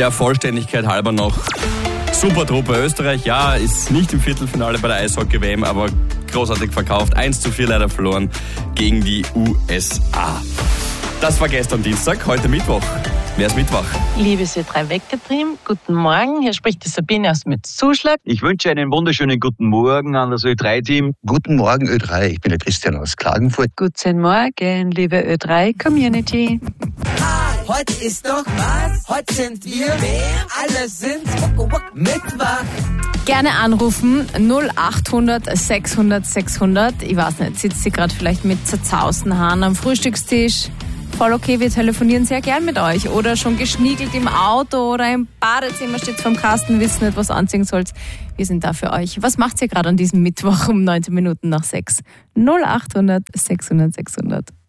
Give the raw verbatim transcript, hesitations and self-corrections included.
Der Vollständigkeit halber noch. Super Truppe. Österreich, ja, ist nicht im Viertelfinale bei der Eishockey-W M, aber großartig verkauft. eins zu vier leider verloren gegen die U S A. Das war gestern Dienstag, heute Mittwoch. Wer ist Mittwoch? Liebes Ö drei Weckerteam, guten Morgen. Hier spricht die Sabine aus Metzuschlag. Ich wünsche einen wunderschönen guten Morgen an das Ö drei Team. Guten Morgen Ö drei, ich bin der Christian aus Klagenfurt. Guten Morgen, liebe Ö drei Community. Hi, heute ist doch was? Heute sind wir wer? Alle sind Mittwoch. Gerne anrufen, null achthundert sechshundert sechshundert. Ich weiß nicht, sitzt sie gerade vielleicht mit zerzausten Haaren am Frühstückstisch? Voll okay, wir telefonieren sehr gern mit euch. Oder schon geschniegelt im Auto oder im Badezimmer, steht vorm Kasten, wisst nicht, was anziehen sollt. Wir sind da für euch. Was macht ihr gerade an diesem Mittwoch um neunzehn Minuten nach sechs? null achthundert sechshundert sechshundert.